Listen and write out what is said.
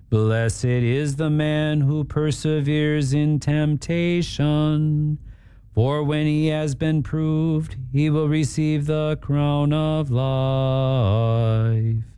Blessed is the man who perseveres in temptation, for when he has been proved, he will receive the crown of life.